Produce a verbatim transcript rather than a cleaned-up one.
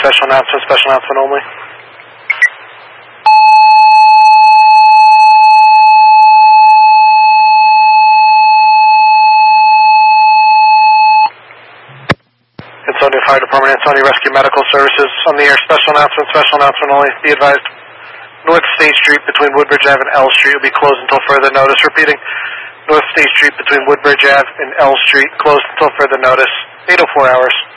special announcement, special announcement only. Ansonia Fire Department, Ansonia Rescue Medical Services. On the air, special announcement, special announcement only. Be advised, North State Street between Woodbridge Avenue and L Street will be closed until further notice. Repeating, North State Street between Woodbridge Avenue and L Street closed until further notice. eight oh four hours.